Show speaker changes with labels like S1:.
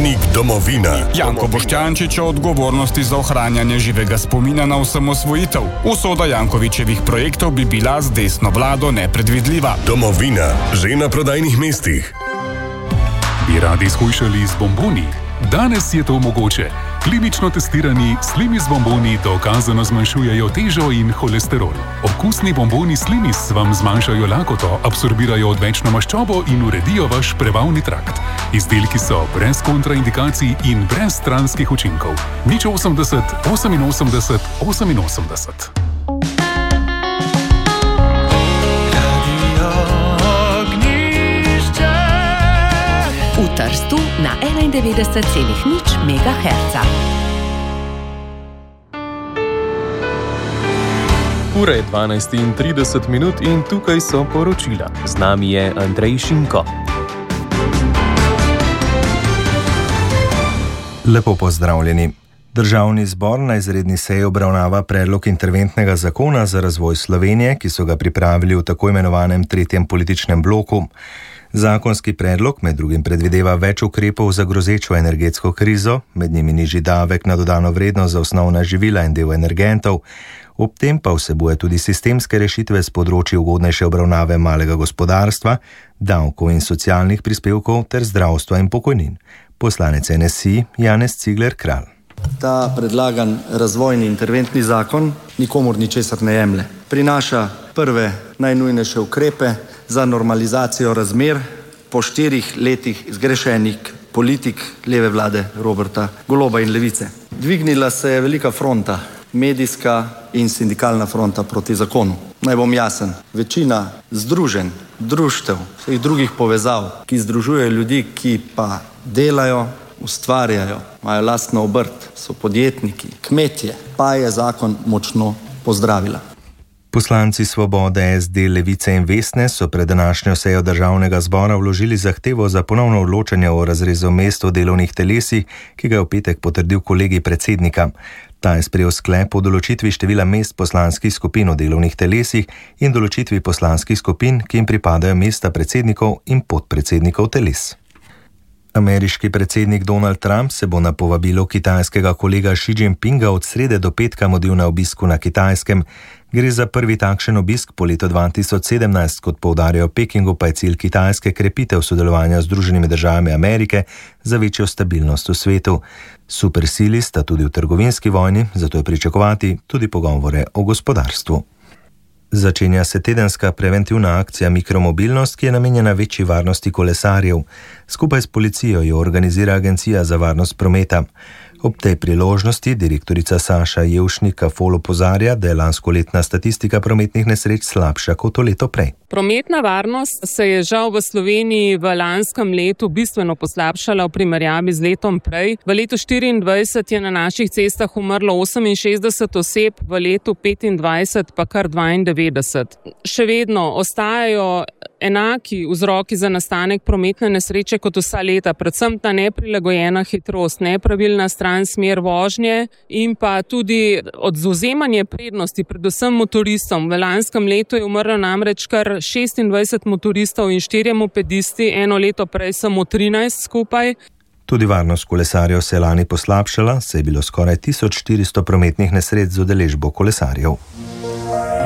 S1: Dnevnik domovina.
S2: Janko Boštjančič o odgovornosti za ohranjanje živega spomina na osamosvojitev. Usoda Jankovićevih projektov bi bila z desno vlado nepredvidljiva.
S1: Domovina, že na prodajnih mestih.
S3: Bi radi shujšali z bomboni? Danes je to mogoče. Klinično testirani Slimis bomboni dokazano zmanjšujejo težo in holesterol. Okusni bomboni Slimis vam zmanjšajo lakoto, absorbirajo odvečno maščobo in uredijo vaš prebavni trakt. Izdelki so brez kontraindikacij in brez stranskih učinkov. 080 88 88.
S4: V Trstu na 91,0 MHz.
S5: Ura je 12:30 in tukaj so poročila. Z nami je Andrej Šinko.
S6: Lepo pozdravljeni. Državni zbor na izredni seji obravnava predlog interventnega zakona za razvoj Slovenije, ki so ga pripravili v tako imenovanem tretjem političnem bloku. Zakonski predlog med drugim predvideva več ukrepov za grozečo energetsko krizo, med njimi nižji davek na dodano vrednost za osnovna živila in del energentov, ob tem pa vsebuje tudi sistemske rešitve s področji ugodnejše obravnave malega gospodarstva, davkov in socialnih prispevkov ter zdravstva in pokojnin. Poslanec NSI Janez Cigler Kralj.
S7: Ta predlagan razvojni interventni zakon nikomur ničesar ne jemlje. Prinaša prve najnujnejše ukrepe za normalizacijo razmer po 4 letih zgrešenih politik leve vlade Roberta Goloba in Levice. Dvignila se je velika fronta, medijska in sindikalna fronta proti zakonu. Naj bom jasen, večina združenj, društev, vseh drugih povezav, ki združujejo ljudi, ki pa delajo, ustvarjajo, imajo lastno obrt, so podjetniki, kmetje, pa je zakon močno pozdravila.
S6: Poslanci Svobode, SD, Levice in Vesne so pred današnjo sejo Državnega zbora vložili zahtevo za ponovno odločanje o razrezu mest v delovnih telesih, ki ga je v petek potrdil kolegij predsednika. Ta je sprejel sklep o določitvi števila mest poslanskih skupin v delovnih telesih in določitvi poslanskih skupin, ki jim pripadajo mesta predsednikov in podpredsednikov teles. Ameriški predsednik Donald Trump se bo na povabilo kitajskega kolega Xi Jinpinga od srede do petka mudil na obisku na Kitajskem. Gre za prvi takšen obisk po letu 2017, kot poudarjajo Pekingu, pa je cilj Kitajske krepitev sodelovanja z Združenimi državami Amerike za večjo stabilnost v svetu. Supersili sta tudi v trgovinski vojni, zato je pričakovati tudi pogovore o gospodarstvu. Začenja se tedenska preventivna akcija Mikromobilnost, ki je namenjena večji varnosti kolesarjev. Skupaj s policijo jo organizira Agencija za varnost prometa. Ob tej priložnosti direktorica Saša Jevšnik-Kafol opozarja, da je lanskoletna statistika prometnih nesreč slabša kot leto prej.
S8: Prometna varnost se je žal v Sloveniji v lanskem letu bistveno poslabšala v primerjavi z letom prej. V letu 2024 je na naših cestah umrlo 68 oseb, v letu 2025 pa kar 92. Še vedno ostajajo enaki vzroki za nastanek prometne nesreče kot vsa leta, predvsem ta neprilagojena hitrost, nepravilna smer vožnje in pa tudi odvzemanje prednosti predvsem motoristom. V lanskem letu je umrlo namreč kar 26 motoristov in 4 mopedisti, eno leto prej samo 13 skupaj.
S6: Tudi varnost kolesarjev se je lani poslabšala, saj je bilo skoraj 1400 prometnih nesreč z udeležbo kolesarjev.